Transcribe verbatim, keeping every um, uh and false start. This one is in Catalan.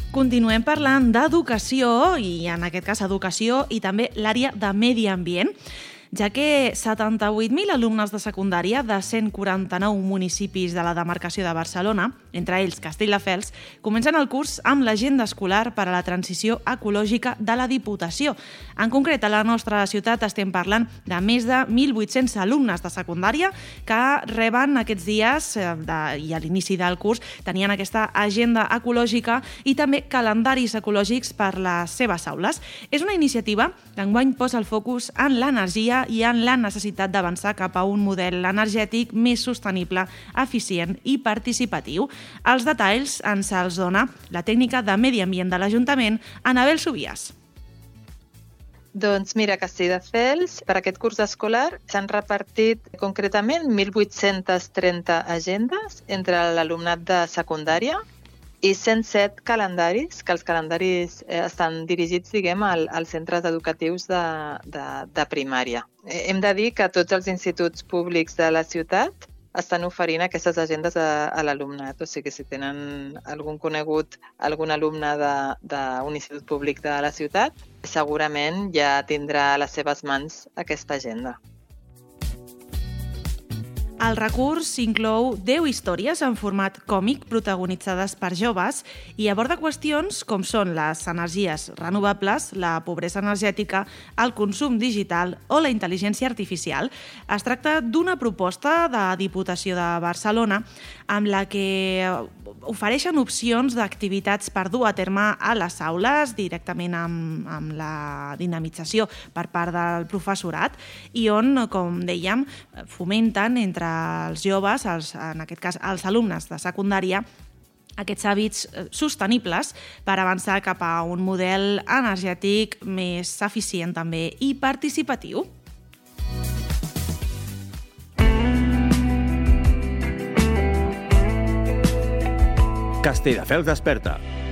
Continuem parlant d'educació, i en aquest cas educació, i també l'àrea de medi ambient, ja que setanta-vuit mil alumnes de secundària de cent quaranta-nou municipis de la demarcació de Barcelona, entre ells Castelldefels, comencen el curs amb l'agenda escolar per a la transició ecològica de la Diputació. En concret, a la nostra ciutat estem parlant de més de mil vuit-cents alumnes de secundària que reben aquests dies, de, i a l'inici del curs, tenien aquesta agenda ecològica i també calendaris ecològics per les seves aules. És una iniciativa que enguany posa el focus en l'energia i en la necessitat d'avançar cap a un model energètic més sostenible, eficient i participatiu. Els detalls ens els dona la tècnica de medi ambient de l'Ajuntament, Anabel Subias. Doncs mira, a Castelldefels, per aquest curs escolar s'han repartit concretament mil vuit-cents trenta agendes entre l'alumnat de secundària i cent set calendaris, que els calendaris eh, estan dirigits, diguem, al, als centres educatius de, de, de primària. Eh, hem de dir que tots els instituts públics de la ciutat estan oferint aquestes agendes a, a l'alumnat. O sigui, si tenen algun conegut, algun alumne d'un institut públic de la ciutat, segurament ja tindrà a les seves mans aquesta agenda. El recurs inclou deu històries en format còmic protagonitzades per joves i aborda qüestions com són les energies renovables, la pobresa energètica, el consum digital o la intel·ligència artificial. Es tracta d'una proposta de Diputació de Barcelona amb la que ofereixen opcions d'activitats per dur a terme a les aules directament amb, amb la dinamització per part del professorat i on, com dèiem, fomenten entre els joves, els, en aquest cas els alumnes de secundària, aquests hàbits sostenibles per avançar cap a un model energètic més eficient també i participatiu. Castelldefels desperta.